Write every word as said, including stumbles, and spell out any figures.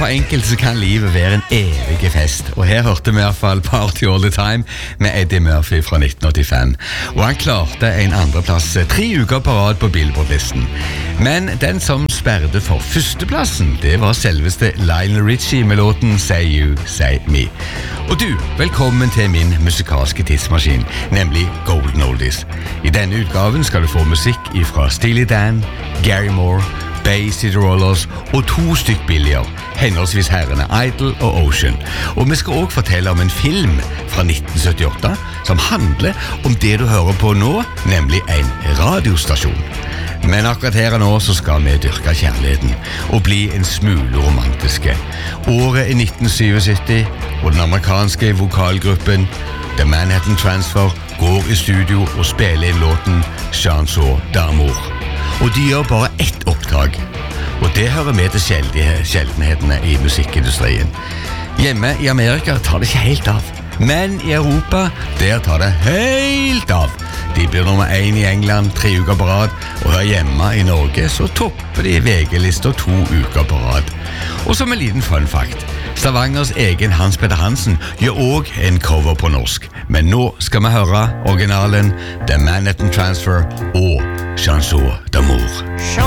for enkelte så kan livet være en evig fest, og her hørte vi i hvert fall Party All The Time med Eddie Murphy fra nitten åttifem. Og han klarte en andreplass tre uker på rad på Billboard-listen. Men den som sperrede for førsteplassen, det var selveste Lionel Richie med låten Say You, Say Me. Og du, velkommen til min musikalske tidsmaskin, nemlig Golden Oldies. I denne utgaven skal du få musikk fra Steely Dan, Gary Moore, Bay City Rollers og to stykk billier, henholdsvis herrene Idol og Ocean. Og vi skal også fortelle om en film fra nitten syttiåtte som handler om det du hører på nå, nemlig en radiostasjon. Men akkurat her og nå så skal vi dyrke kjærligheten og bli en smule romantiske. Året er nitten syttisju, og den amerikanske vokalgruppen The Manhattan Transfer går i studio og spiller inn låten Chanson d'Amour. Og de gjør bare ett oppdrag, og det hører med til sjeldenhetene i musikkindustrien. Hjemme i Amerika tar det ikke helt av, men i Europa, der tar det helt av. De blir nummer én i England tre uker på rad, og her hjemme i Norge så topper de V G-lister to uker på rad. Og som en liten fun fact, Stavangers egen Hans Petter Hansen gjør også en cover på norsk, men nå skal vi høre originalen The Manhattan Transfer og Chanson d'Amour.